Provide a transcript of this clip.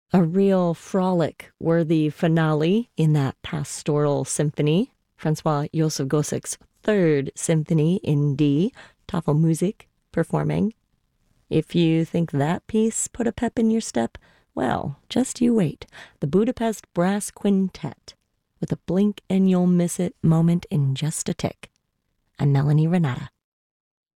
A real frolic-worthy finale in that pastoral symphony, Francois Josef Gosek's Third Symphony in D, Tafelmusik performing. If you think that piece put a pep in your step, well, just you wait. The Budapest Brass Quintet, with a blink and you'll miss it moment in just a tick. I'm Melanie Renata.